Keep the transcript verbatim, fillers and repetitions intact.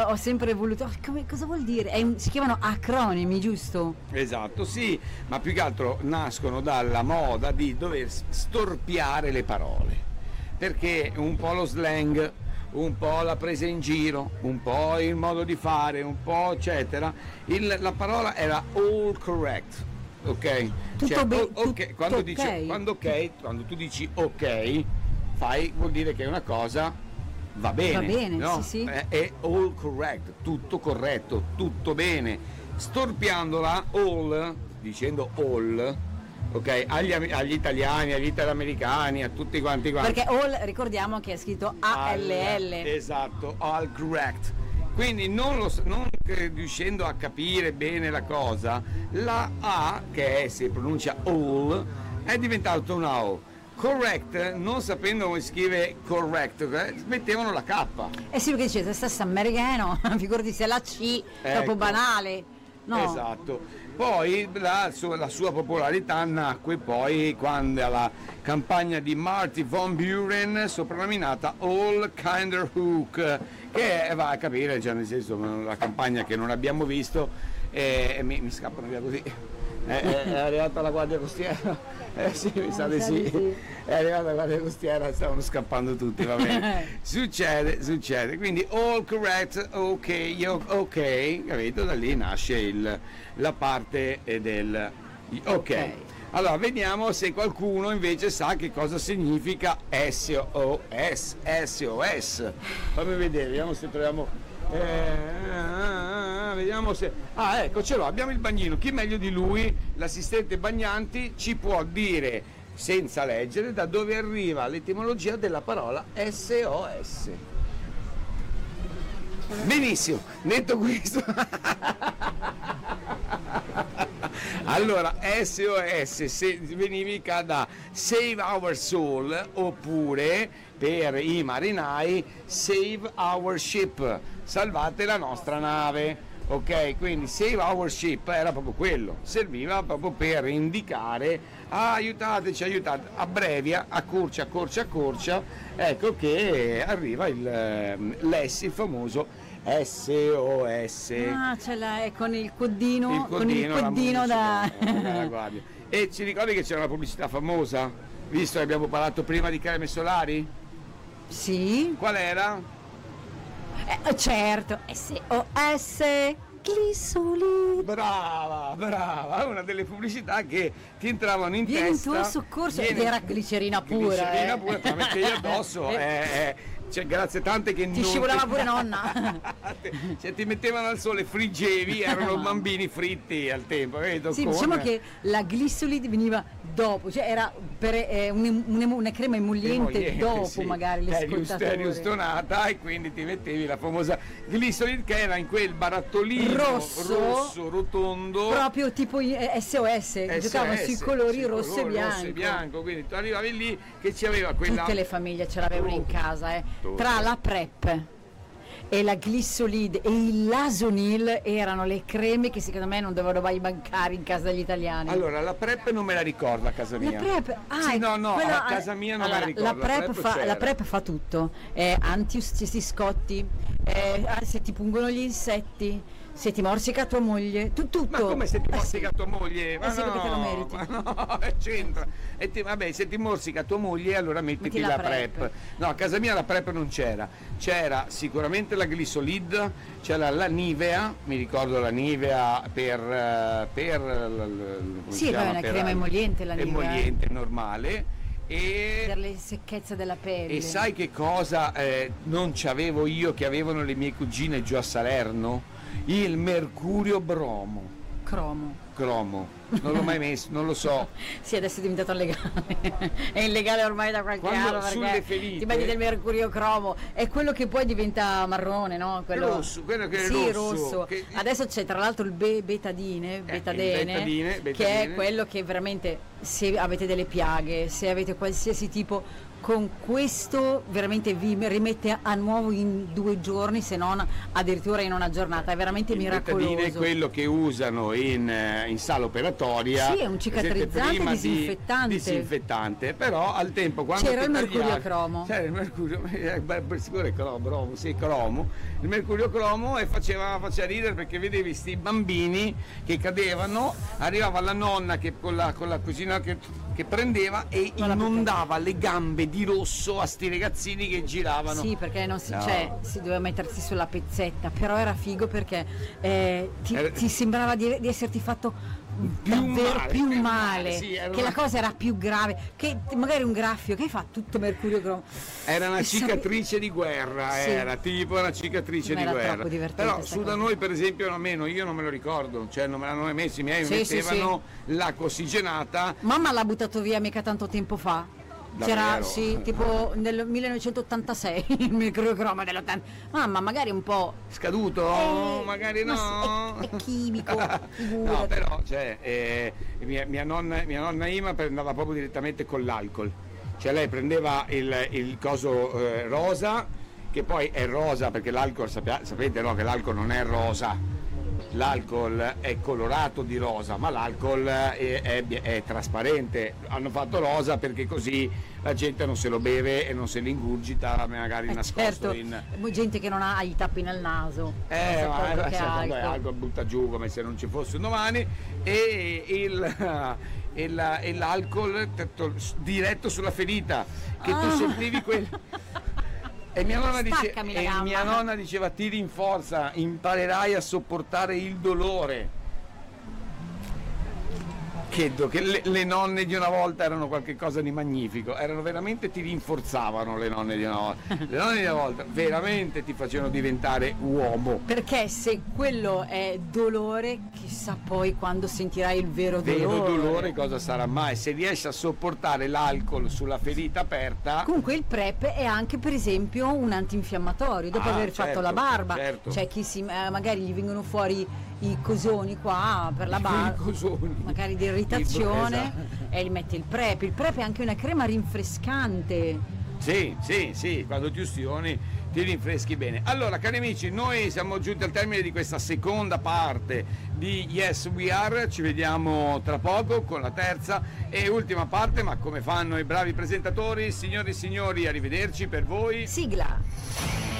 ho sempre voluto, oh, come, cosa vuol dire? È un, si chiamano acronimi, giusto? Esatto, sì, ma più che altro nascono dalla moda di dover storpiare le parole, perché un po' lo slang, un po' la presa in giro, un po' il modo di fare, un po' eccetera, il, la parola era all correct, ok? Tutto cioè, be- o- ok, tutto quando, okay. dice, quando, ok, quando tu dici ok, fai, vuol dire che una cosa va bene, va bene, no? sì, sì. È, è all correct, tutto corretto, tutto bene. Storpiandola all, dicendo all, ok, agli, agli italiani, agli italoamericani, a tutti quanti quanti. Perché all, ricordiamo che è scritto A L L. Esatto, all correct. Quindi non, lo, non riuscendo a capire bene la cosa, la A, che è, si pronuncia all, è diventata una O. Correct, non sapendo come scrive correct, mettevano la K. Eh sì, perché dice, se stesso americano, figurati se la C, è Ecco. troppo banale. No. Esatto. Poi la sua, la sua popolarità nacque poi quando alla campagna di Marty von Buren, soprannominata All Kinder Hook, che va a capire, cioè nel senso la campagna che non abbiamo visto e, e mi, mi scappano via così. È, è arrivata la guardia costiera. Eh sì, mi sa di sì. È arrivata la guardia costiera, stavano scappando tutti, va bene. Succede, succede. Quindi all correct, ok, io, ok, capito? Da lì nasce il, la parte del ok. Okay. Allora, vediamo se qualcuno invece sa che cosa significa S O S. S O S. Fammi vedere, vediamo se troviamo. Eh, vediamo se. Ah, ecco, ce l'ho, abbiamo il bagnino. Chi meglio di lui, l'assistente bagnanti, ci può dire, senza leggere, da dove arriva l'etimologia della parola S O S. Benissimo, detto questo. Allora, S O S significa da Save Our Soul, oppure per i marinai Save Our Ship, salvate la nostra nave. Ok, quindi Save Our Ship era proprio quello, serviva proprio per indicare ah, aiutateci, aiutate, abbrevia, accorcia, accorcia, accorcia, ecco che arriva il l'essi, il famoso S O S. Ah, ce l'hai con il codino, il con il codino da... da guardia. E ci ricordi che c'era una pubblicità famosa? Visto che abbiamo parlato prima di creme solari? Sì. Qual era? Eh, certo, S O S Glysolid. Brava, brava, una delle pubblicità che ti entravano in vieni testa. Vieni in tuo soccorso, vieni, ed era glicerina pura. Glicerina eh. pura, te la mettevi addosso, eh, eh. Cioè, grazie tante che ti non scivolava ti... pure nonna. Cioè, ti mettevano al sole, friggevi, erano bambini fritti al tempo, vedo. Sì, con... diciamo che la Glysolid veniva dopo, cioè era per eh, un, un, una crema emolliente, emolliente dopo sì. Magari l'ascoltatore. Eri ustonata e quindi ti mettevi la famosa Glysolid che era in quel barattolino rosso, rosso rotondo, proprio tipo S O S, giocava sui colori rosso, colore, e bianco. rosso e bianco, quindi tu arrivavi lì che ci aveva quella. Tutte le famiglie ce l'avevano oh. in casa, eh. Tra la PrEP e la Glysolid e il Lasonil erano le creme che secondo me non dovevano mai mancare in casa degli italiani. Allora la PrEP non me la ricordo a casa mia. La PrEP, ah, sì, no no quella, a casa mia non allora, me la ricordo. La PrEP, la PrEP, fa, la PrEP fa tutto, eh, anti-scotti, eh, se ti pungono gli insetti, se ti morsica tua moglie, tu, tutto. Ma come se ti morsica eh, tua moglie? Ma eh sì, no, perché te lo meriti. Ma no, c'entra. E ti, vabbè, se ti morsica tua moglie allora mettiti Metti la, la PrEP. PrEP. No, a casa mia la PrEP non c'era. C'era sicuramente la Glysolid, c'era la Nivea, mi ricordo la Nivea per... per sì, è una crema emolliente la Nivea. Emolliente, normale. E per le secchezze della pelle. E sai che cosa eh, non c'avevo io che avevano le mie cugine giù a Salerno? Il mercurio bromo. Cromo. Cromo. Non l'ho mai messo, non lo so. Sì, adesso è diventato legale. È illegale ormai da qualche Quando anno perché ferite, ti metti del mercurio cromo. È quello che poi diventa marrone, no? Quello rosso, quello che è sì, rosso. rosso. Che... Adesso c'è tra l'altro il be- betadine, betadene, eh, betadine, betadine, che è quello che veramente se avete delle piaghe, se avete qualsiasi tipo con questo veramente vi rimette a nuovo in due giorni, se non addirittura in una giornata, è veramente il miracoloso. Betadine è quello che usano in, in sala operatoria. Sì, è un cicatrizzante disinfettante. Di, disinfettante, però al tempo quando c'era il tagliavi, mercurio cromo. C'era il mercurio, eh, beh, sicuro è cromo, cromo, sì, cromo, il mercurio cromo, e faceva, faceva ridere perché vedevi questi bambini che cadevano, arrivava la nonna che con la, con la cucina che, che prendeva e inondava le gambe di rosso a sti ragazzini che giravano. Sì, perché non si, No. cioè, si doveva mettersi sulla pezzetta, però era figo perché eh, ti, Era- ti sembrava di, di esserti fatto Più davvero male, più più male, male, sì, era che una- la cosa era più grave, che magari un graffio che fa tutto mercurio cromo. Era una E sape- cicatrice di guerra, Sì. era tipo una cicatrice Ma di era guerra. troppo divertente Però sta su da cosa. noi per esempio almeno io non me lo ricordo, cioè non me l'hanno mai messo, i miei Sì, mi sì, mettevano l'acqua ossigenata. Mamma l'ha buttato via mica tanto tempo fa. C'era, Davvero? sì, tipo nel millenovecentottantasei il microcromo dell'ottanta. Mamma, magari un po'. Scaduto? Eh, Magari ma no. sì, è- è chimico, No, figurati. però cioè, eh, mia, mia nonna, mia nonna Ima andava proprio direttamente con l'alcol. Cioè lei prendeva il, il coso eh, rosa, che poi è rosa perché l'alcol, sapia- sapete no, che l'alcol non è rosa. L'alcol è colorato di rosa, ma l'alcol è, è- è trasparente. Hanno fatto rosa perché così la gente non se lo beve e non se lo ingurgita magari Eh, nascosto certo, in... gente che non ha i tappi nel naso. Eh, Non ma sa proprio che eh, ha quando è alcol. alcol butta giù come se non ci fosse un domani, e, il, e la- e l'alcol tetto- diretto sulla ferita, che tu Ah. sentivi quel... E mia, nonna dice- Staccami la e gamba. mia nonna diceva ti rinforza, imparerai a sopportare il dolore. Credo che le, le nonne di una volta erano qualcosa di magnifico, erano veramente, ti rinforzavano le nonne di una volta. Le nonne di una volta veramente ti facevano diventare uomo. Perché se quello è dolore, chissà poi quando sentirai il vero dolore. Vero dolore cosa sarà mai? Se riesci a sopportare l'alcol sulla ferita aperta. Comunque il PrEP è anche per esempio un antinfiammatorio, dopo Ah, aver certo, fatto la barba, certo. c'è chi si, eh, magari gli vengono fuori i cosoni qua per la barba, I cosoni. magari di irritazione, Esatto. e gli metti il PrEP. Il PrEP è anche una crema rinfrescante. Sì, sì, sì, quando ti ustioni ti rinfreschi bene. Allora, cari amici, noi siamo giunti al termine di questa seconda parte di Yes We Are, ci vediamo tra poco con la terza e ultima parte, ma come fanno i bravi presentatori, signori e signori, arrivederci per voi. Sigla.